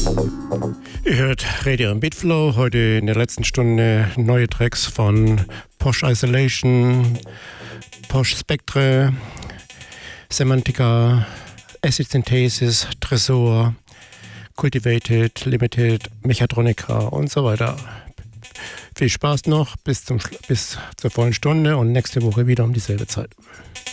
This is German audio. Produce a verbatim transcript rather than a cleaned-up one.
Ihr hört Radio im Beatflow, heute in der letzten Stunde neue Tracks von Posh Isolation, Posh Spectre, Semantica, Acid Synthesis, Tresor, Cultivated, Limited, Mechatronica und so weiter. Viel Spaß noch bis, zum, bis zur vollen Stunde und nächste Woche wieder um dieselbe Zeit.